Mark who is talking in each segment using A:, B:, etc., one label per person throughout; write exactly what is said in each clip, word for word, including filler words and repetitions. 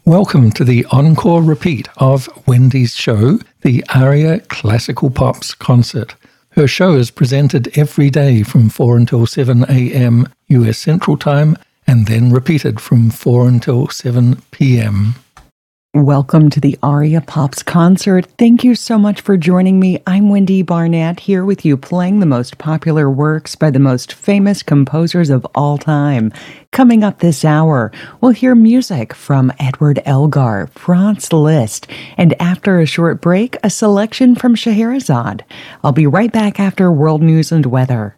A: Welcome to the encore repeat of Wendy's show, the Aria Classical Pops Concert. Her show is presented every day from four until seven a.m. U S Central Time and then repeated from four until seven p.m.
B: Welcome to the Aria Pops Concert. Thank you so much for joining me. I'm Wendy Barnett, here with you playing the most popular works by the most famous composers of all time. Coming up this hour, we'll hear music from Edward Elgar, Franz Liszt, and after a short break, a selection from Scheherazade. I'll be right back after world news and weather.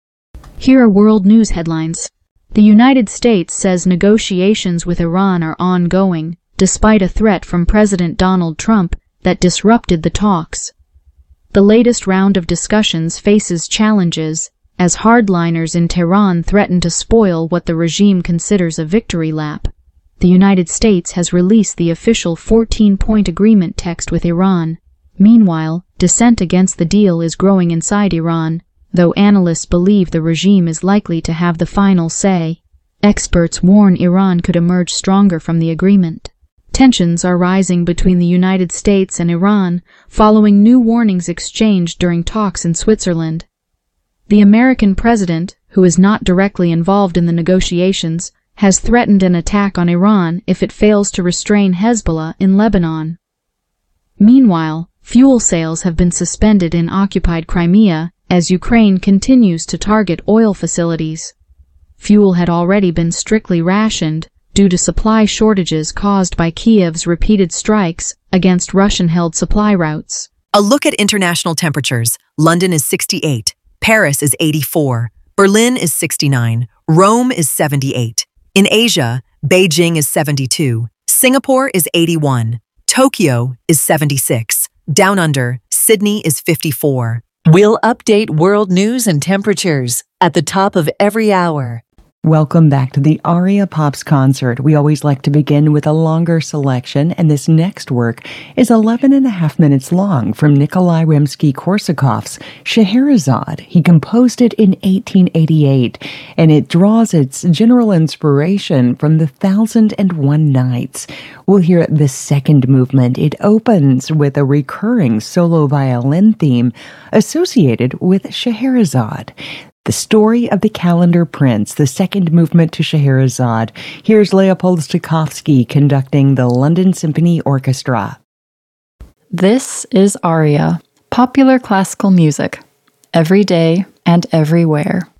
C: Here are world news headlines. The United States says negotiations with Iran are ongoing, despite a threat from President Donald Trump that disrupted the talks. The latest round of discussions faces challenges, as hardliners in Tehran threaten to spoil what the regime considers a victory lap. The United States has released the official fourteen-point agreement text with Iran. Meanwhile, dissent against the deal is growing inside Iran, though analysts believe the regime is likely to have the final say. Experts warn Iran could emerge stronger from the agreement. Tensions are rising between the United States and Iran following new warnings exchanged during talks in Switzerland. The American president, who is not directly involved in the negotiations, has threatened an attack on Iran if it fails to restrain Hezbollah in Lebanon. Meanwhile, fuel sales have been suspended in occupied Crimea as Ukraine continues to target oil facilities. Fuel had already been strictly rationed due to supply shortages caused by Kiev's repeated strikes against Russian-held supply routes.
D: A look at international temperatures. London is sixty-eight, Paris is eighty-four, Berlin is sixty-nine, Rome is seventy-eight. In Asia, Beijing is seventy-two, Singapore is eighty-one, Tokyo is seventy-six, Down Under, Sydney is fifty-four.
E: We'll update world news and temperatures at the top of every hour.
B: Welcome back to the Aria Pops Concert. We always like to begin with a longer selection, and this next work is eleven and a half minutes long from Nikolai Rimsky-Korsakov's Scheherazade. He composed it in eighteen eighty-eight, and it draws its general inspiration from The Thousand and One Nights. We'll hear the second movement. It opens with a recurring solo violin theme associated with Scheherazade. The Story of the Calendar Prince, the second movement to Scheherazade. Here's Leopold Stokowski conducting the London Symphony Orchestra.
F: This is Aria, popular classical music, every day and everywhere.